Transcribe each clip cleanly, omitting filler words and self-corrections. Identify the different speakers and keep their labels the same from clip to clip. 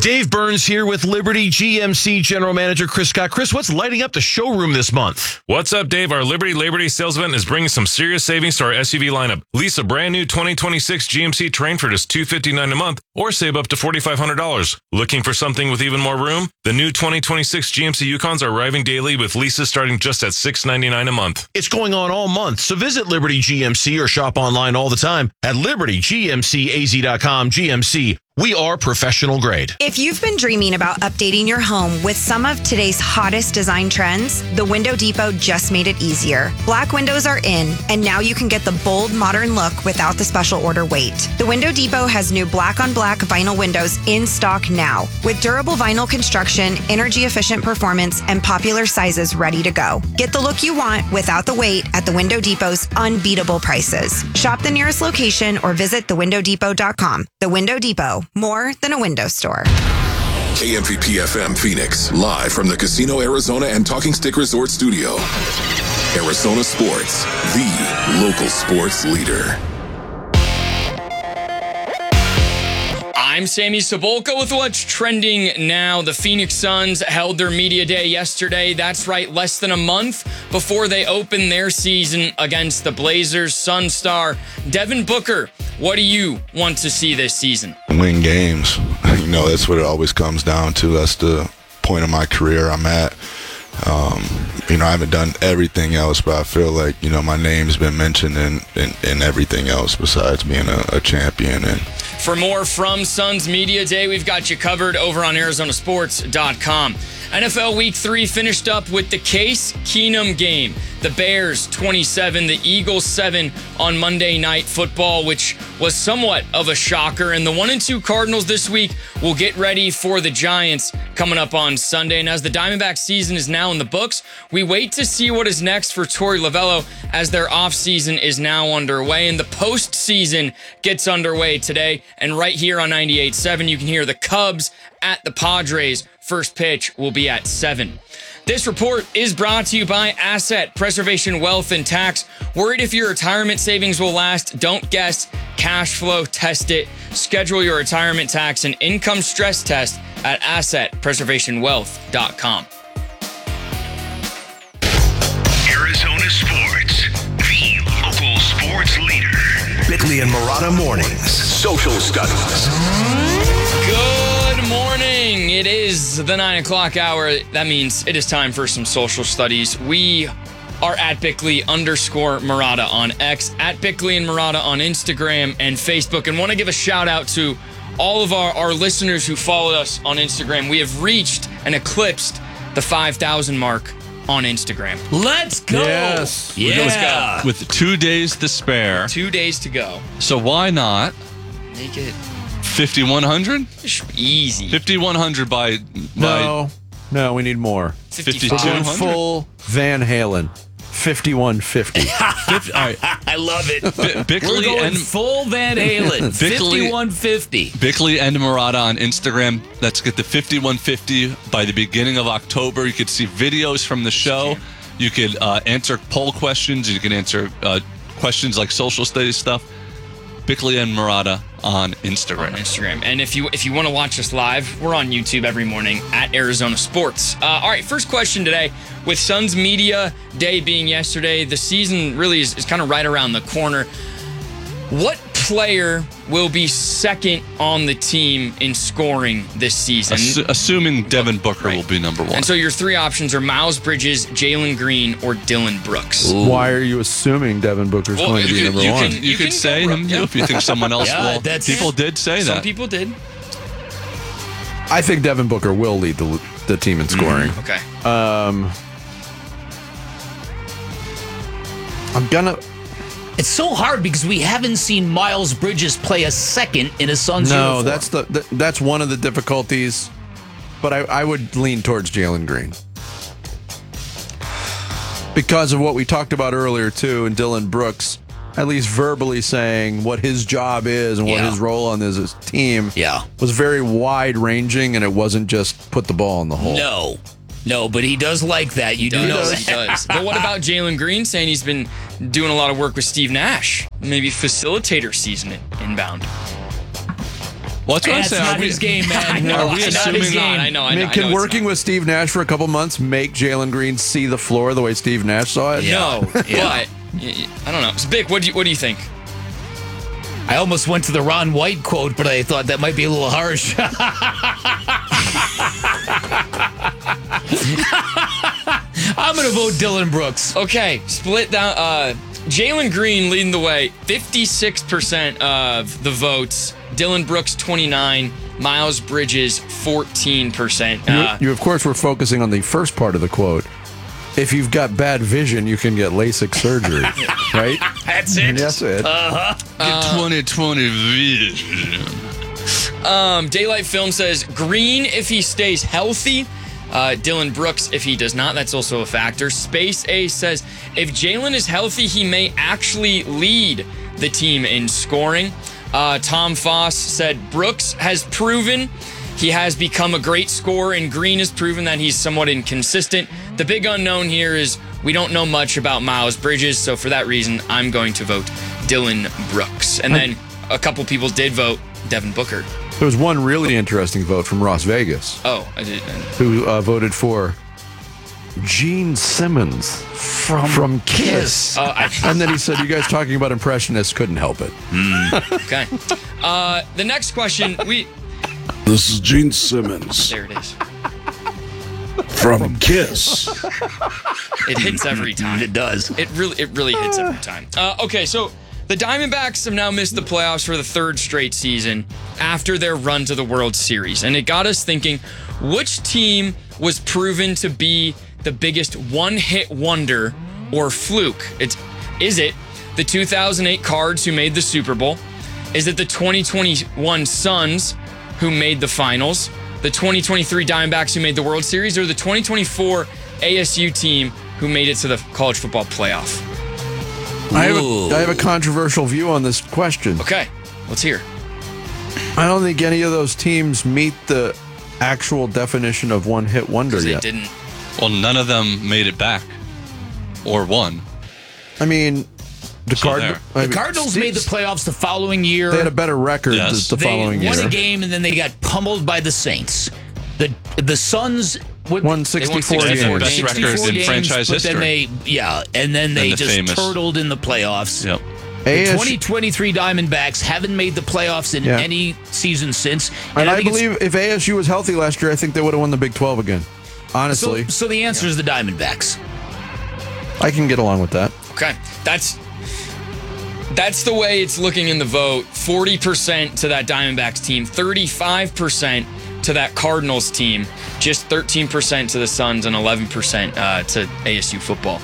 Speaker 1: Dave Burns here with Liberty GMC General Manager Chris Scott. Chris, what's lighting up the showroom this month?
Speaker 2: What's up, Dave? Our Liberty Labor Day sales event is bringing some serious savings to our SUV lineup. Lease a brand new 2026 GMC Terrain for just $259 a month or save up to $4,500. Looking for something with even more room? The new 2026 GMC Yukons are arriving daily with leases starting just at $699 a month.
Speaker 1: It's going on all month, so visit Liberty GMC or shop online all the time at libertygmcaz.com. GMC. We are professional grade.
Speaker 3: If you've been dreaming about updating your home with some of today's hottest design trends, the Window Depot just made it easier. Black windows are in, and now you can get the bold, modern look without the special order wait. The Window Depot has new black-on-black vinyl windows in stock now, with durable vinyl construction, energy-efficient performance, and popular sizes ready to go. Get the look you want without the wait at the Window Depot's unbeatable prices. Shop the nearest location or visit thewindowdepot.com. The Window Depot. More than a window store.
Speaker 4: KMVP FM Phoenix, live from the Casino Arizona and Talking Stick Resort Studio. Arizona Sports, the local sports leader.
Speaker 5: I'm Sammy Sabolka with what's trending now. The Phoenix Suns held their media day yesterday. That's right, less than a month before they open their season against the Blazers. Sun star Devin Booker, what do you want to see this season?
Speaker 6: Win games. You know, that's what it always comes down to. That's the point of my career I'm at. I haven't done everything else, but I feel like, my name's been mentioned in everything else besides being a champion. And
Speaker 5: for more from Suns Media Day, we've got you covered over on ArizonaSports.com. NFL Week 3 finished up with the Case Keenum game. The Bears 27, the Eagles 7 on Monday Night Football, which was somewhat of a shocker. And the 1-2 Cardinals this week will get ready for the Giants coming up on Sunday. And as the Diamondbacks season is now in the books, we wait to see what is next for Torey Lovello as their offseason is now underway. And the postseason gets underway today. And right here on 98.7, you can hear the Cubs at the Padres. First pitch will be at 7. This report is brought to you by Asset Preservation Wealth and Tax. Worried if your retirement savings will last? Don't guess. Cash flow test it. Schedule your retirement tax and income stress test at AssetPreservationWealth.com.
Speaker 7: Arizona Sports, the local sports leader.
Speaker 8: Bickley and Murata Mornings. Social Studies.
Speaker 5: Good morning. It is the 9 o'clock hour. That means it is time for some social studies. We are at Bickley_Murata on X, at Bickley and Murata on Instagram and Facebook, and want to give a shout out to all of our listeners who followed us on Instagram. We have reached and eclipsed the 5,000 mark on Instagram.
Speaker 9: Let's go.
Speaker 10: Yes.
Speaker 9: Yeah.
Speaker 5: Let's go.
Speaker 10: With 2 days to spare.
Speaker 5: 2 days to go.
Speaker 10: So why not
Speaker 5: Make it
Speaker 10: 5,100?
Speaker 5: easy.
Speaker 10: 5,100 by
Speaker 9: No, we need more.
Speaker 10: 5,200?
Speaker 9: Full Van Halen. 5150.
Speaker 10: All right.
Speaker 9: I love it.
Speaker 10: Bickley
Speaker 9: We're going
Speaker 10: and
Speaker 9: full Van Halen. 5150.
Speaker 10: Bickley and Murata on Instagram. Let's get to 5150 by the beginning of October. You could see videos from the show. You could answer poll questions. You can answer questions like social studies stuff. Bickley and Murata on Instagram.
Speaker 5: And if you want to watch us live, we're on YouTube every morning at Arizona Sports. All right, first question today. With Suns Media Day being yesterday, the season really is kind of right around the corner. What player will be second on the team in scoring this season?
Speaker 10: Assuming Devin Booker will be number one.
Speaker 5: And so your three options are Miles Bridges, Jalen Green, or Dylan Brooks.
Speaker 9: Ooh. Why are you assuming Devin Booker's going to be number one?
Speaker 10: You could say him if you think someone else will. People did say that.
Speaker 5: Some people did.
Speaker 9: I think Devin Booker will lead the team in scoring.
Speaker 5: Okay.
Speaker 11: It's so hard because we haven't seen Miles Bridges play a second in a Suns uniform.
Speaker 9: No, that's one of the difficulties. But I would lean towards Jalen Green. Because of what we talked about earlier, too, and Dylan Brooks, at least verbally saying what his job is and what his role on this team was very wide-ranging, and it wasn't just put the ball in the hole.
Speaker 11: No, but he does like that. You do know that.
Speaker 5: He does. But what about Jalen Green saying he's been doing a lot of work with Steve Nash? Maybe facilitator season inbound.
Speaker 10: What's what I'm
Speaker 11: That's
Speaker 10: saying?
Speaker 11: not his game, man.
Speaker 10: Are we
Speaker 11: It's not
Speaker 10: assuming
Speaker 11: his game.
Speaker 5: I know.
Speaker 9: I mean, can working with Steve Nash for a couple months make Jalen Green see the floor the way Steve Nash saw it?
Speaker 5: No,
Speaker 11: Yeah.
Speaker 5: but I don't know. So, Bick, what do you think?
Speaker 11: I almost went to the Ron White quote, but I thought that might be a little harsh. I'm going to vote Dylan Brooks.
Speaker 5: Okay, split down. Jalen Green leading the way, 56% of the votes. Dylan Brooks, 29%. Miles Bridges, 14%.
Speaker 9: You of course, were focusing on the first part of the quote. If you've got bad vision, you can get LASIK surgery, right?
Speaker 11: That's it.
Speaker 9: That's it.
Speaker 10: Get 20/20 vision.
Speaker 5: Daylight Film says Green if he stays healthy. Dylan Brooks if he does not. That's also a factor. Space Ace says if Jalen is healthy, he may actually lead the team in scoring. Tom Foss said Brooks has proven he has become a great scorer, and Green has proven that he's somewhat inconsistent. The big unknown here is we don't know much about Miles Bridges, so for that reason, I'm going to vote Dylan Brooks. And then a couple people did vote Devin Booker.
Speaker 9: There was one really interesting vote from Las Vegas.
Speaker 5: Oh, I did.
Speaker 9: Who voted for Gene Simmons from Kiss. And then he said, you guys talking about impressionists couldn't help it.
Speaker 5: Okay. The next question,
Speaker 12: This is Gene Simmons.
Speaker 5: There it is.
Speaker 12: From Kiss.
Speaker 5: It hits every time.
Speaker 11: It does.
Speaker 5: It really hits every time. Okay, so the Diamondbacks have now missed the playoffs for the third straight season after their run to the World Series. And it got us thinking, which team was proven to be the biggest one-hit wonder or fluke? Is it the 2008 Cards who made the Super Bowl? Is it the 2021 Suns who made the finals? The 2023 Diamondbacks who made the World Series? Or the 2024 ASU team who made it to the college football playoff?
Speaker 9: I have a controversial view on this question.
Speaker 5: Okay, let's hear.
Speaker 9: I don't think any of those teams meet the actual definition of one-hit wonder yet.
Speaker 5: They didn't.
Speaker 10: Well, none of them made it back or won.
Speaker 9: I mean, the
Speaker 11: Cardinals made the playoffs the following year.
Speaker 9: They had a better record the following year.
Speaker 11: They won a game, and then they got pummeled by the Saints. The Suns
Speaker 9: won 64 games.
Speaker 10: Best record in franchise history.
Speaker 11: And then they just
Speaker 10: famous
Speaker 11: turtled in the playoffs.
Speaker 10: Yep.
Speaker 11: The 2023 Diamondbacks haven't made the playoffs in any season since.
Speaker 9: And I believe if ASU was healthy last year, I think they would have won the Big 12 again. Honestly.
Speaker 11: So the answer is the Diamondbacks.
Speaker 9: I can get along with that.
Speaker 5: Okay. That's the way it's looking in the vote. 40% to that Diamondbacks team, 35% to that Cardinals team, just 13% to the Suns, and 11% to ASU football.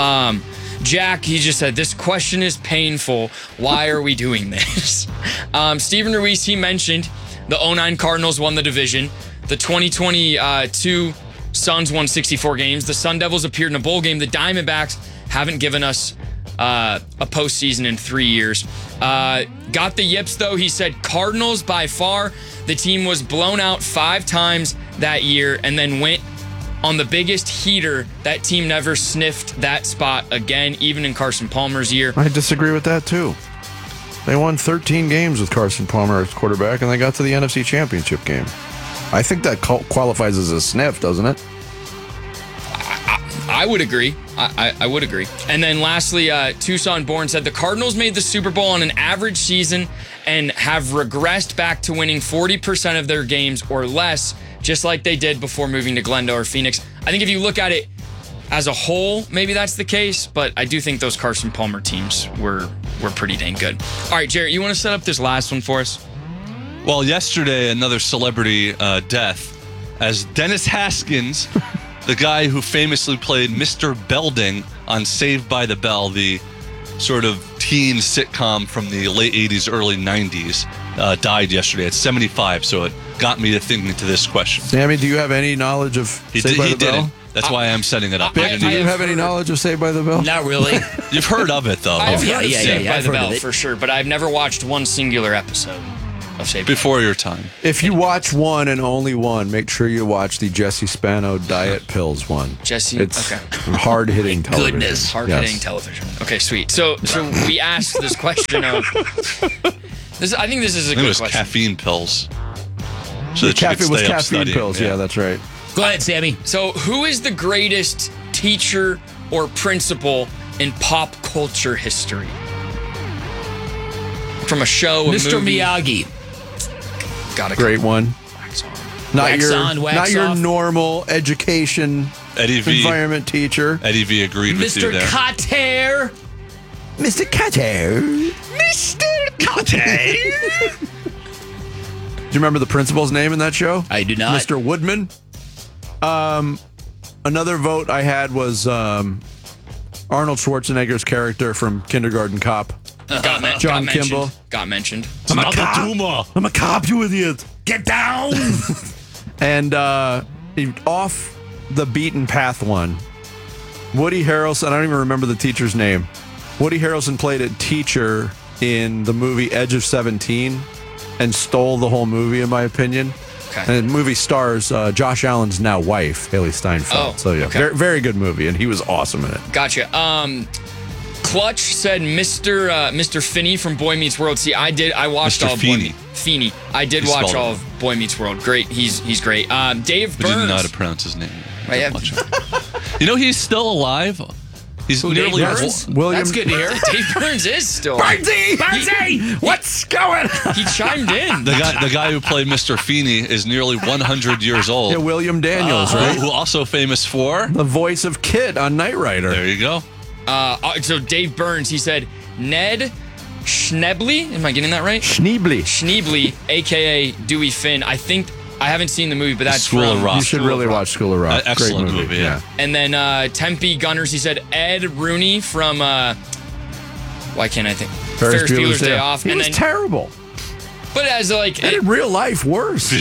Speaker 5: Jack, he just said, this question is painful. Why are we doing this? Steven Ruiz, he mentioned the 2009 Cardinals won the division. The 2022 Suns won 64 games. The Sun Devils appeared in a bowl game. The Diamondbacks haven't given us a postseason in 3 years. Got the yips, though. He said Cardinals by far. The team was blown out 5 times that year and then went on the biggest heater. That team never sniffed that spot again, even in Carson Palmer's year.
Speaker 9: I disagree with that, too. They won 13 games with Carson Palmer as quarterback, and they got to the NFC Championship game. I think that qualifies as a sniff, doesn't it?
Speaker 5: I would agree. I would agree. And then lastly, Tucson Born said the Cardinals made the Super Bowl on an average season and have regressed back to winning 40% of their games or less, just like they did before moving to Glendale or Phoenix. I think if you look at it as a whole, maybe that's the case, but I do think those Carson Palmer teams were pretty dang good. All right, Jarrett, you want to set up this last one for us?
Speaker 10: Well, yesterday, another celebrity death as Dennis Haskins, the guy who famously played Mr. Belding on Saved by the Bell, the sort of teen sitcom from the late 80s, early 90s, died yesterday at 75. So it got me to thinking to this question.
Speaker 9: Sammy, do you have any knowledge of Saved by the Bell?
Speaker 10: Didn't. That's why I'm setting it up.
Speaker 9: Do you have any knowledge of Saved by the Bell?
Speaker 11: Not really.
Speaker 10: You've heard of it, though.
Speaker 5: I've heard of Saved by the Bell for sure, but I've never watched one singular episode of Saved by the Bell.
Speaker 10: Before your time.
Speaker 9: If you watch one and only one, make sure you watch the Jesse Spano Diet Pills one. It's hard-hitting television.
Speaker 11: Goodness.
Speaker 5: Hard-hitting television. Okay, sweet. So we asked this question of I think this is a
Speaker 10: I think
Speaker 5: good
Speaker 10: it was
Speaker 5: question.
Speaker 10: caffeine pills. So
Speaker 9: The
Speaker 10: that you could
Speaker 9: caffeine was
Speaker 10: stay up
Speaker 9: caffeine
Speaker 10: studying.
Speaker 9: pills. Yeah, that's right.
Speaker 11: Go ahead, Sammy.
Speaker 5: So, who is the greatest teacher or principal in pop culture history? From a show, a
Speaker 11: Mr.
Speaker 5: movie.
Speaker 11: Miyagi.
Speaker 5: Got a
Speaker 9: Great one. Not
Speaker 11: Wax
Speaker 9: your
Speaker 11: on, wax
Speaker 9: not your
Speaker 11: off.
Speaker 9: normal education
Speaker 10: Eddie V.
Speaker 9: environment teacher.
Speaker 10: Eddie V agreed with you
Speaker 11: Mr.
Speaker 10: there.
Speaker 11: Cotter.
Speaker 9: Mr. Cutter.
Speaker 11: Mr. Cotter.
Speaker 9: Do you remember the principal's name in that show?
Speaker 11: I do not.
Speaker 9: Mr. Woodman. Another vote I had was Arnold Schwarzenegger's character from Kindergarten Cop. John Kimball.
Speaker 5: Got mentioned.
Speaker 9: I'm a cop, you idiot.
Speaker 11: Get down.
Speaker 9: And off the beaten path one, Woody Harrelson, I don't even remember the teacher's name. Woody Harrelson played a teacher in the movie Edge of 17 and stole the whole movie, in my opinion.
Speaker 5: Okay.
Speaker 9: And the movie stars Josh Allen's now wife, Haley Steinfeld.
Speaker 5: Oh,
Speaker 9: so yeah,
Speaker 5: okay.
Speaker 9: very, very good movie, and he was awesome in it.
Speaker 5: Gotcha. Clutch said Mr. Finney from Boy Meets World. See, I watched
Speaker 10: Mr.
Speaker 5: all of
Speaker 10: Feeney.
Speaker 5: Feeney. I did
Speaker 10: You
Speaker 5: watch
Speaker 10: spelled
Speaker 5: all
Speaker 10: it.
Speaker 5: of Boy Meets World. Great. He's great. Dave
Speaker 10: But you didn't know how
Speaker 5: Burns.
Speaker 10: to pronounce his name.
Speaker 5: Right, yeah.
Speaker 10: Watch him. You know he's still alive. He's nearly
Speaker 11: Dave Burns?
Speaker 9: William.
Speaker 11: That's good to hear.
Speaker 5: Dave Burns is still.
Speaker 11: Barnsey! What's going on?
Speaker 5: He chimed in.
Speaker 10: The guy who played Mr. Feeney is nearly 100 years old.
Speaker 9: Yeah, William Daniels, right?
Speaker 10: Who also famous for?
Speaker 9: The voice of Kid on Knight Rider.
Speaker 10: There you go.
Speaker 5: So Dave Burns, he said Ned Schneebly. Am I getting that right?
Speaker 9: Schneebly.
Speaker 5: Schneebly, a.k.a. Dewey Finn. I haven't seen the movie, but that's
Speaker 10: School of
Speaker 5: from
Speaker 10: Rock.
Speaker 9: You should
Speaker 5: School
Speaker 9: really
Speaker 5: of Rock.
Speaker 9: watch School of Rock.
Speaker 10: Excellent
Speaker 9: Great
Speaker 10: movie, yeah.
Speaker 5: And then Tempe Gunners, he said Ed Rooney from why can't I think? Ferris Bueller's Day Off.
Speaker 9: He
Speaker 5: and
Speaker 9: was
Speaker 5: then,
Speaker 9: terrible.
Speaker 5: but as like,
Speaker 9: And in real life, worse.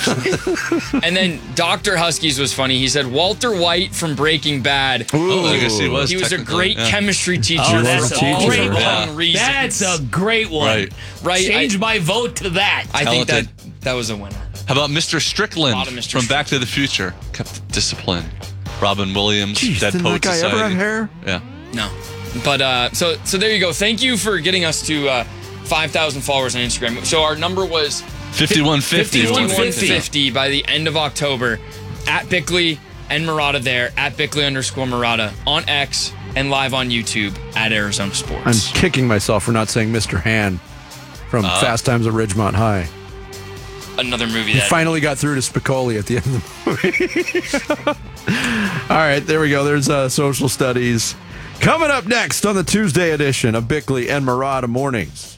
Speaker 5: and then Dr. Huskies was funny. He said Walter White from Breaking Bad.
Speaker 10: Oh, I guess he was.
Speaker 5: He was a
Speaker 10: technically,
Speaker 5: great
Speaker 10: yeah.
Speaker 5: chemistry teacher
Speaker 11: Oh, that's
Speaker 5: for
Speaker 11: a
Speaker 5: all
Speaker 11: great
Speaker 5: the
Speaker 11: one.
Speaker 5: wrong reasons.
Speaker 11: That's a great one.
Speaker 5: Right.
Speaker 11: Change my vote to that.
Speaker 5: I think
Speaker 10: Talented.
Speaker 5: that was a winner.
Speaker 10: How about Mr. Strickland
Speaker 5: A lot of Mr.
Speaker 10: from Back to the Future? Kept discipline. Robin Williams,
Speaker 9: Jeez,
Speaker 10: Dead
Speaker 9: didn't
Speaker 10: Poet
Speaker 9: that guy
Speaker 10: Society.
Speaker 9: ever have hair?
Speaker 10: Yeah.
Speaker 5: No. But so there you go. Thank you for getting us to 5,000 followers on Instagram. So our number was
Speaker 10: 5150.
Speaker 5: 5150 by the end of October. At Bickley and Murata there. At Bickley_Murata on X and live on YouTube at Arizona Sports.
Speaker 9: I'm kicking myself for not saying Mr. Han from Fast Times at Ridgemont High.
Speaker 5: Another movie
Speaker 9: He
Speaker 5: that
Speaker 9: finally got through to Spicoli at the end of the movie. All right, there we go. There's social studies. Coming up next on the Tuesday edition of Bickley and Murata Mornings.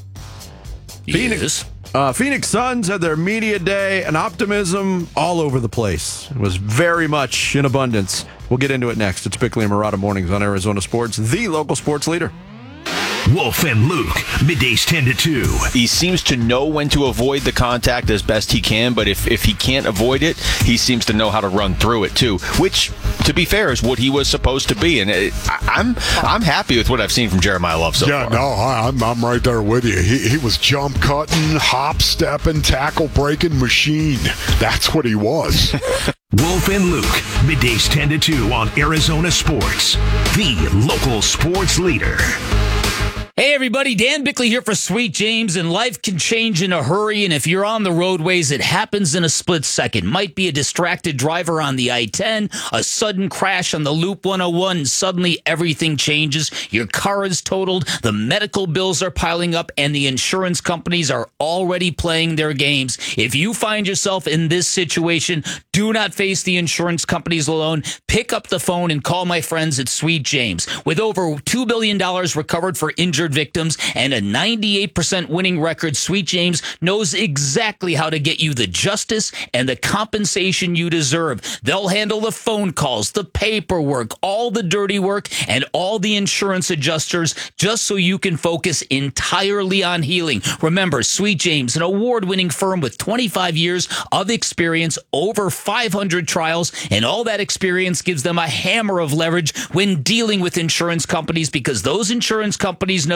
Speaker 11: Yes.
Speaker 9: Phoenix Suns had their media day and optimism all over the place. It was very much in abundance. We'll get into it next. It's Bickley and Murata Mornings on Arizona Sports, the local sports leader.
Speaker 8: Wolf and Luke, middays 10 to 2.
Speaker 13: He seems to know when to avoid the contact as best he can, but if he can't avoid it, he seems to know how to run through it too, which, to be fair, is what he was supposed to be. And I'm happy with what I've seen from Jeremiah Love so far.
Speaker 12: No, I'm right there with you. He was jump cutting, hop stepping, tackle breaking machine. That's what he was.
Speaker 8: Wolf and Luke, middays 10 to 2 on Arizona Sports, the local sports leader.
Speaker 11: Hey everybody, Dan Bickley here for Sweet James, and life can change in a hurry, and if you're on the roadways, it happens in a split second. Might be a distracted driver on the I-10, a sudden crash on the Loop 101, and suddenly everything changes. Your car is totaled, the medical bills are piling up, and the insurance companies are already playing their games. If you find yourself in this situation, do not face the insurance companies alone. Pick up the phone and call my friends at Sweet James. With over $2 billion recovered for injured victims and a 98% winning record, Sweet James knows exactly how to get you the justice and the compensation you deserve. They'll handle the phone calls, the paperwork, all the dirty work, and all the insurance adjusters just so you can focus entirely on healing. Remember, Sweet James, an award-winning firm with 25 years of experience, over 500 trials, and all that experience gives them a hammer of leverage when dealing with insurance companies, because those insurance companies know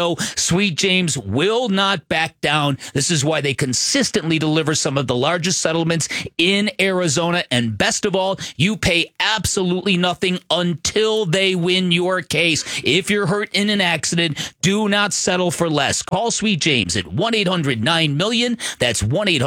Speaker 11: know, Sweet James will not back down. This is why they consistently deliver some of the largest settlements in Arizona. And best of all, you pay absolutely nothing until they win your case. If you're hurt in an accident, do not settle for less. Call Sweet James at 1-800-9-MILLION. That's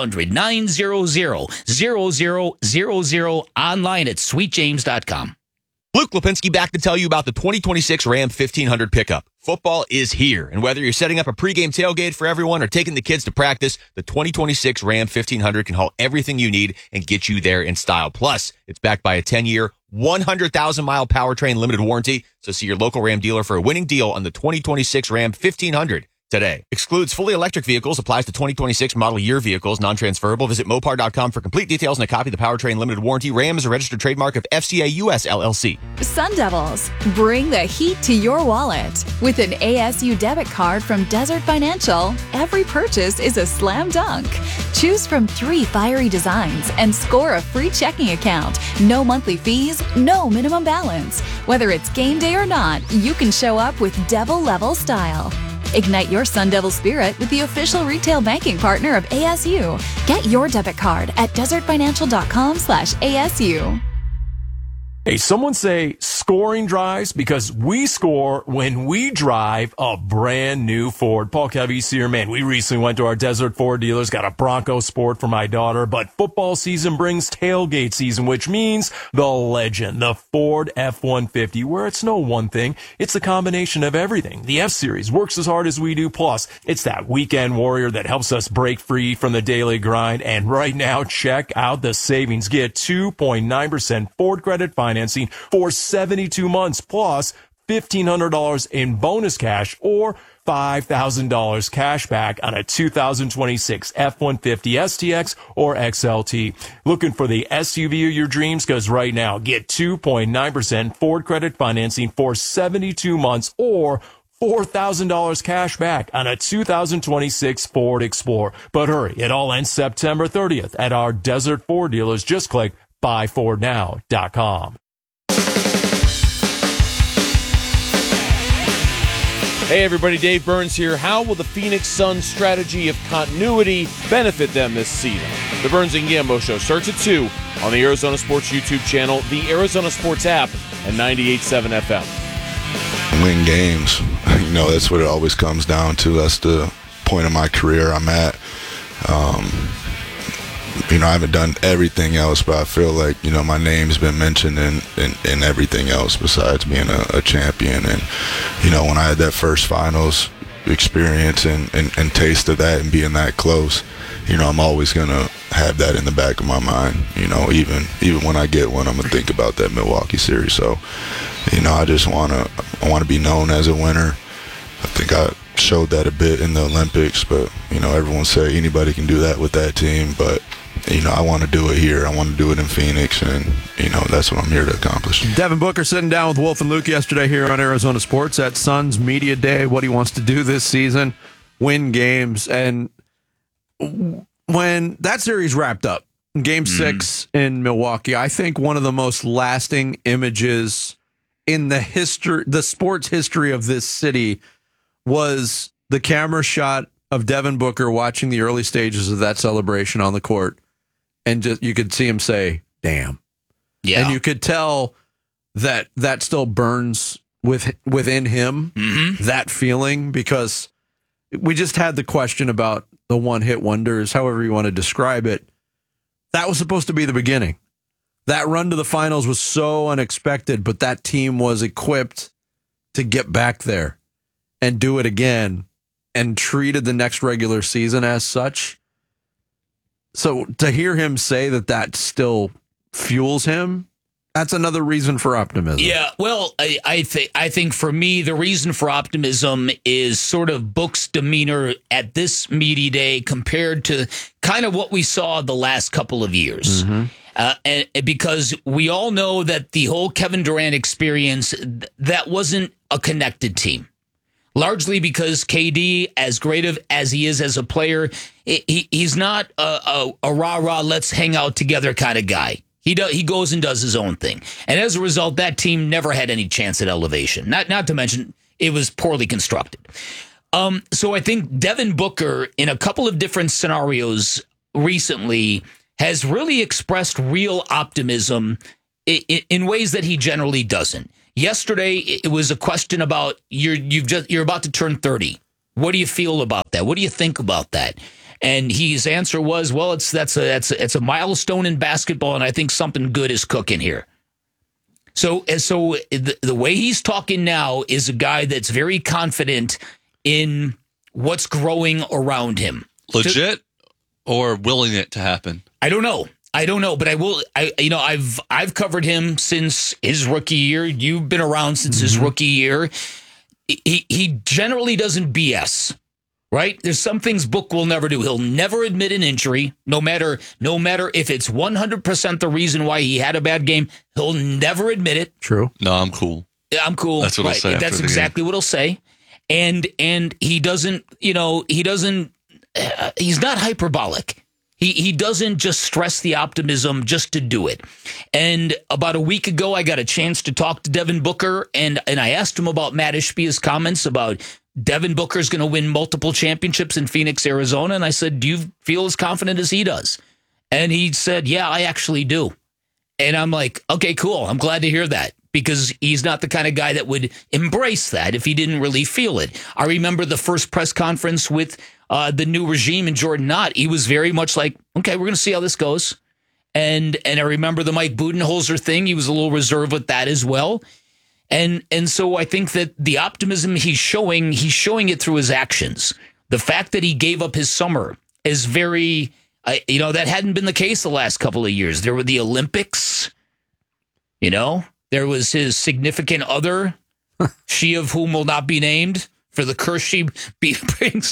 Speaker 11: 1-800-900-0000 online at sweetjames.com.
Speaker 13: Luke Lipinski back to tell you about the 2026 Ram 1500 pickup. Football is here, and whether you're setting up a pregame tailgate for everyone or taking the kids to practice, the 2026 Ram 1500 can haul everything you need and get you there in style. Plus, it's backed by a 10-year, 100,000-mile powertrain limited warranty, so see your local Ram dealer for a winning deal on the 2026 Ram 1500. Today. Excludes fully electric vehicles, applies to 2026 model year vehicles, non-transferable. Visit Mopar.com for complete details and a copy of the powertrain limited warranty. Ram is a registered trademark of FCA US LLC.
Speaker 14: Sun Devils, bring the heat to your wallet. With an ASU debit card from Desert Financial, every purchase is a slam dunk. Choose from 3 fiery designs and score a free checking account. No monthly fees, no minimum balance. Whether it's game day or not, you can show up with Devil level style. Ignite your Sun Devil spirit with the official retail banking partner of ASU. Get your debit card at desertfinancial.com/ASU.
Speaker 15: Hey, someone say scoring drives because we score when we drive a brand new Ford. Paul Cavese here, man. We recently went to our Desert Ford dealers, got a Bronco Sport for my daughter, but football season brings tailgate season, which means the legend, the Ford F-150, where it's no one thing. It's a combination of everything. The F-Series works as hard as we do. Plus, it's that weekend warrior that helps us break free from the daily grind. And right now, check out the savings. Get 2.9% Ford credit financing for 72 months, plus $1,500 in bonus cash or $5,000 cash back on a 2026 F-150 STX or XLT. Looking for the SUV of your dreams? Because right now, get 2.9% Ford credit financing for 72 months or $4,000 cash back on a 2026 Ford Explorer. But hurry, it all ends September 30th at our Desert Ford dealers. Just click buyfordnow.com.
Speaker 16: Hey everybody, Dave Burns here. How will the Phoenix Suns' strategy of continuity benefit them this season? The Burns and Gambo Show starts at 2 on the Arizona Sports YouTube channel, the Arizona Sports app, and 98.7 FM.
Speaker 6: Win games. You know, that's what it always comes down to. That's the point of my career I'm at. You know, I haven't done everything else, but I feel like, you know, my name's been mentioned in everything else besides being a champion. And, you know, when I had that first finals experience and taste of that and being that close, you know, I'm always going to have that in the back of my mind. You know, even when I get one, I'm going to think about that Milwaukee series. So, you know, I just want to be known as a winner. I think I showed that a bit in the Olympics, but, you know, everyone say anybody can do that with that team, but you know, I want to do it here. I want to do it in Phoenix, and, you know, that's what I'm here to accomplish.
Speaker 9: Devin Booker sitting down with Wolf and Luke yesterday here on Arizona Sports at Suns Media Day, what he wants to do this season, win games. And when that series wrapped up, Game 6 in Milwaukee, I think one of the most lasting images in the sports history of this city was the camera shot of Devin Booker watching the early stages of that celebration on the court. And just, you could see him say, damn. Yeah. And you could tell that still burns within him, that feeling, because we just had the question about the one-hit wonders, however you want to describe it. That was supposed to be the beginning. That run to the finals was so unexpected, but that team was equipped to get back there and do it again and treated the next regular season as such. So to hear him say that still fuels him, that's another reason for optimism.
Speaker 11: Yeah, well, I think for me, the reason for optimism is sort of Book's demeanor at this media day compared to kind of what we saw the last couple of years. And because we all know that the whole Kevin Durant experience, that wasn't a connected team. Largely because KD, as great as he is as a player, he's not a rah-rah, let's hang out together kind of guy. He goes and does his own thing. And as a result, that team never had any chance at elevation. Not to mention, it was poorly constructed. So I think Devin Booker, in a couple of different scenarios recently, has really expressed real optimism in ways that he generally doesn't. Yesterday, it was a question about you're about to turn 30. What do you feel about that? What do you think about that? And his answer was, well, it's a milestone in basketball, and I think something good is cooking here. So the way he's talking now is a guy that's very confident in what's growing around him.
Speaker 10: Legit or willing it to happen?
Speaker 11: I don't know, but I've covered him since his rookie year. You've been around since his rookie year. He generally doesn't BS, right? There's some things Book will never do. He'll never admit an injury, no matter if it's 100% the reason why he had a bad game. He'll never admit it.
Speaker 9: True.
Speaker 10: No, I'm cool.
Speaker 11: I'm cool.
Speaker 10: That's what he'll say.
Speaker 11: That's exactly what he'll say. And he doesn't, he's not hyperbolic. He doesn't just stress the optimism just to do it. And about a week ago, I got a chance to talk to Devin Booker, and I asked him about Matt Ishbia's comments about Devin Booker's going to win multiple championships in Phoenix, Arizona. And I said, do you feel as confident as he does? And he said, yeah, I actually do. And I'm like, okay, cool. I'm glad to hear that, because he's not the kind of guy that would embrace that if he didn't really feel it. I remember the first press conference with the new regime and Jordan Knott. He was very much like, okay, we're going to see how this goes. And I remember the Mike Budenholzer thing. He was a little reserved with that as well. And so I think that the optimism he's showing it through his actions. The fact that he gave up his summer is very, that hadn't been the case the last couple of years. There were the Olympics, there was his significant other, she of whom will not be named, for the curse she brings.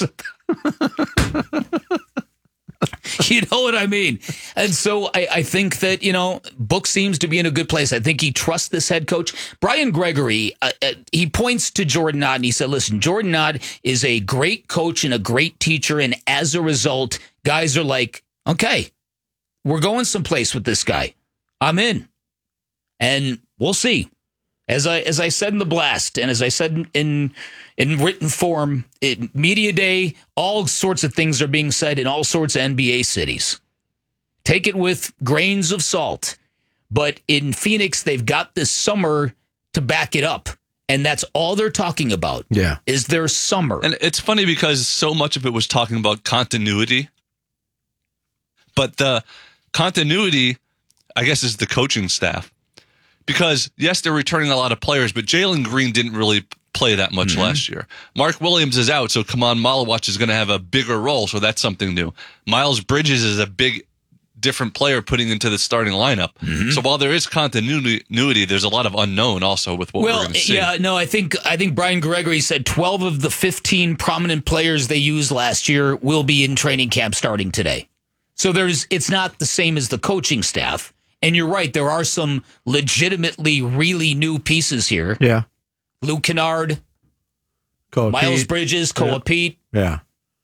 Speaker 11: You know what I mean? And so I think that, Book seems to be in a good place. I think he trusts this head coach. Brian Gregory, he points to Jordan Knott, and he said, listen, Jordan Knott is a great coach and a great teacher, and as a result, guys are like, okay, we're going someplace with this guy. I'm in. And we'll see. As I said in the blast, and as I said in written form, media day, all sorts of things are being said in all sorts of NBA cities. Take it with grains of salt. But in Phoenix, they've got this summer to back it up. And that's all they're talking about.
Speaker 9: Yeah.
Speaker 11: Is their summer.
Speaker 10: And it's funny because so much of it was talking about continuity. But the continuity, I guess, is the coaching staff. Because, yes, they're returning a lot of players, but Jalen Green didn't really play that much last year. Mark Williams is out, so Kaman Malawach is going to have a bigger role, so that's something new. Miles Bridges is a big, different player putting into the starting lineup. So while there is continuity, there's a lot of unknown also with what we're going to see.
Speaker 11: Yeah, no, I think Brian Gregory said 12 of the 15 prominent players they used last year will be in training camp starting today. So it's not the same as the coaching staff. And you're right, there are some legitimately really new pieces here.
Speaker 9: Yeah.
Speaker 11: Luke Kennard, Miles Bridges, Koa Pete.
Speaker 9: Yeah.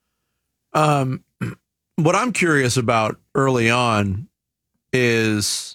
Speaker 9: What I'm curious about early on is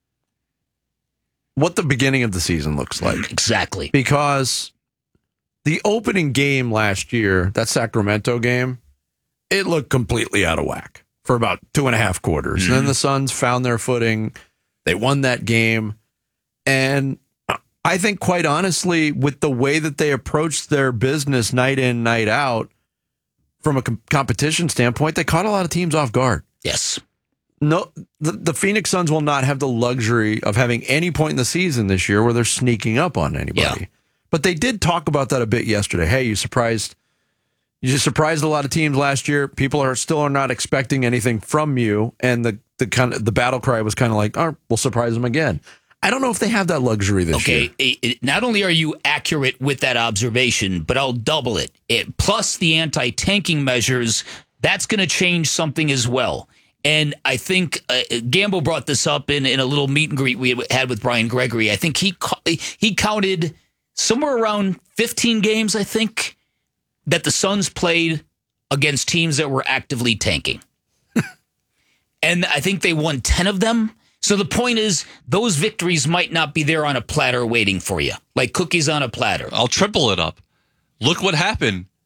Speaker 9: what the beginning of the season looks like.
Speaker 11: Exactly.
Speaker 9: Because the opening game last year, that Sacramento game, it looked completely out of whack for about 2.5 quarters. And then the Suns found their footing. They won that game. And I think, quite honestly, with the way that they approached their business night in, night out, from a competition standpoint, they caught a lot of teams off guard.
Speaker 11: Yes.
Speaker 9: No, the Phoenix Suns will not have the luxury of having any point in the season this year where they're sneaking up on anybody. Yeah. But they did talk about that a bit yesterday. Hey, you surprised a lot of teams last year. People are not expecting anything from you, and the battle cry was kind of like, "Oh, we'll surprise them again." I don't know if they have that luxury this year.
Speaker 11: Okay, not only are you accurate with that observation, but I'll double it. Plus the anti-tanking measures, that's going to change something as well. And I think Gambo brought this up in a little meet and greet we had with Brian Gregory. I think he counted somewhere around 15 games, I think, that the Suns played against teams that were actively tanking. And I think they won 10 of them. So the point is, those victories might not be there on a platter waiting for you, like cookies on a platter.
Speaker 10: I'll triple it up. Look what happened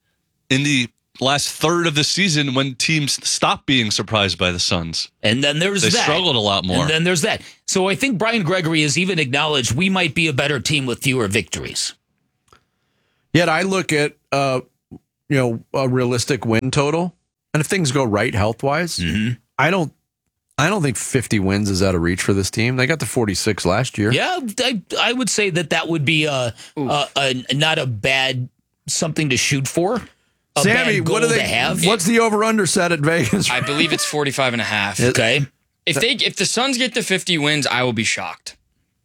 Speaker 10: in the last third of the season when teams stopped being surprised by the Suns.
Speaker 11: And then there's
Speaker 10: they
Speaker 11: that.
Speaker 10: struggled a lot more.
Speaker 11: And then there's that. So I think Brian Gregory has even acknowledged we might be a better team with fewer victories.
Speaker 9: Yet I look at a realistic win total, and if things go right health-wise, I don't think 50 wins is out of reach for this team. They got to 46 last year.
Speaker 11: Yeah, I would say that would be not a bad something to shoot for.
Speaker 9: Sammy, what do they have? What's the over/under set at Vegas?
Speaker 5: I believe it's 45.5.
Speaker 11: Okay.
Speaker 5: If the Suns get to 50 wins, I will be shocked.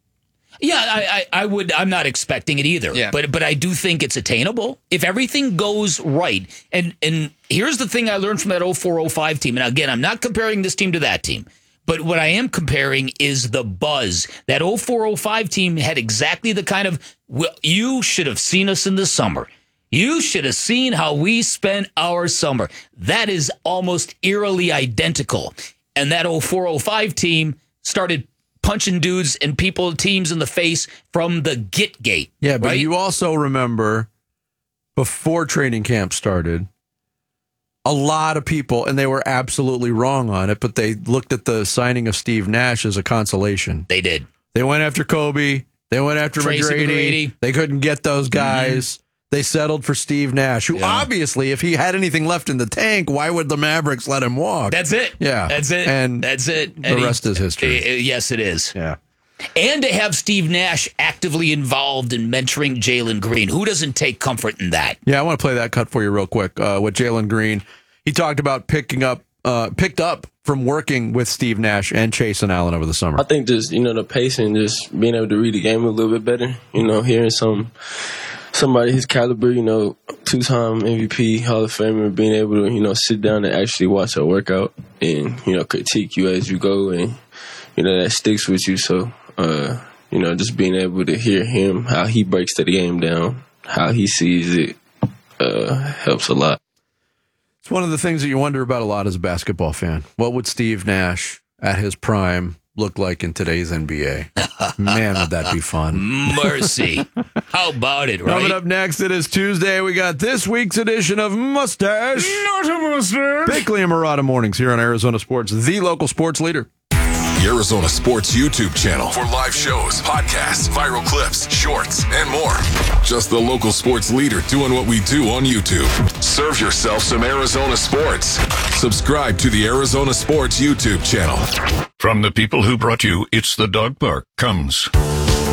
Speaker 11: Yeah, I would. I'm not expecting it either.
Speaker 5: Yeah.
Speaker 11: But I do think it's attainable if everything goes right. And here's the thing I learned from that 04-05 team. And again, I'm not comparing this team to that team. But what I am comparing is the buzz. That 04-05 team had exactly the kind of, well, you should have seen us in the summer. You should have seen how we spent our summer. That is almost eerily identical. And that 04-05 team started punching dudes and teams in the face from the get-gate.
Speaker 9: Yeah, but
Speaker 11: right?
Speaker 9: you also remember before training camp started, a lot of people, and they were absolutely wrong on it, but they looked at the signing of Steve Nash as a consolation.
Speaker 11: They did.
Speaker 9: They went after Kobe. They went after
Speaker 11: Tracy McGrady.
Speaker 9: They couldn't get those guys. They settled for Steve Nash, who obviously, if he had anything left in the tank, why would the Mavericks let him walk?
Speaker 11: That's it.
Speaker 9: Yeah.
Speaker 11: That's it.
Speaker 9: And
Speaker 11: that's it.
Speaker 9: The rest is history.
Speaker 11: Yes, it is.
Speaker 9: Yeah.
Speaker 11: And to have Steve Nash actively involved in mentoring Jalen Green. Who doesn't take comfort in that?
Speaker 9: Yeah, I want to play that cut for you real quick. With Jalen Green, he talked about picked up from working with Steve Nash and Chase and Allen over the summer.
Speaker 17: I think just, the pace and just being able to read the game a little bit better, hearing somebody his caliber, two-time MVP, Hall of Famer, being able to, sit down and actually watch a workout and, critique you as you go and, that sticks with you. So, just being able to hear him, how he breaks the game down, how he sees it, helps a lot.
Speaker 9: It's one of the things that you wonder about a lot as a basketball fan. What would Steve Nash at his prime look like in today's NBA? Man, would that be fun.
Speaker 11: Mercy. How about it, right?
Speaker 9: Coming up next, it is Tuesday. We got this week's edition of Mustache.
Speaker 11: Not a mustache.
Speaker 9: Bickley and Murata mornings here on Arizona Sports, the local sports leader.
Speaker 4: The Arizona Sports YouTube channel for live shows, podcasts, viral clips, shorts, and more. Just the local sports leader doing what we do on YouTube. Serve yourself some Arizona sports. Subscribe to the Arizona Sports YouTube channel.
Speaker 18: From the people who brought you It's the Dog Park comes